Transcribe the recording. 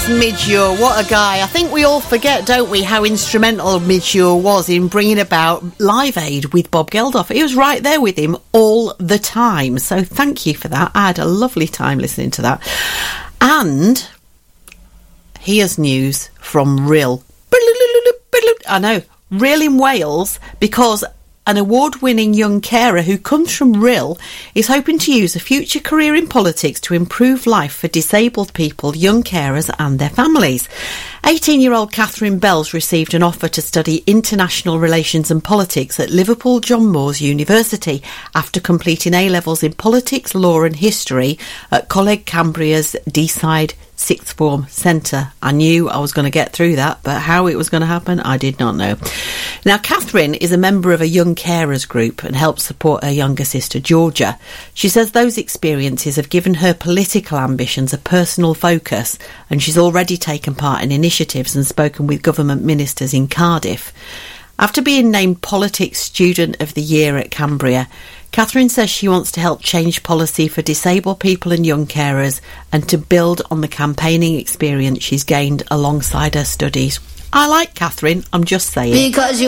Midge Ure, what a guy. I think we all forget, don't we, how instrumental Midge Ure was in bringing about Live Aid with Bob Geldof. He was right there with him all the time. So thank you for that. I had a lovely time listening to that. And here's news from Rhyl. I know, Rhyl in Wales, because an award-winning young carer who comes from Rhyl is hoping to use a future career in politics to improve life for disabled people, young carers and their families. 18-year-old Catherine Bells received an offer to study international relations and politics at Liverpool John Moores University after completing A-levels in politics, law and history at Coleg Cambria's Deeside Sixth Form Centre. I knew I was going to get through that, but how it was going to happen, I did not know. Now, Catherine is a member of a young carers group and helps support her younger sister, Georgia. She says those experiences have given her political ambitions a personal focus, and she's already taken part in initiatives and spoken with government ministers in Cardiff. After being named Politics Student of the Year at Cambria, Catherine says she wants to help change policy for disabled people and young carers and to build on the campaigning experience she's gained alongside her studies. I like Catherine, I'm just saying. Because you